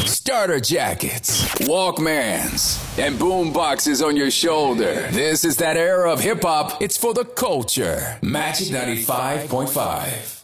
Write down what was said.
starter jackets, Walkmans, and boom boxes on your shoulder. This is that era of hip hop. It's for the culture. Magic 95.5.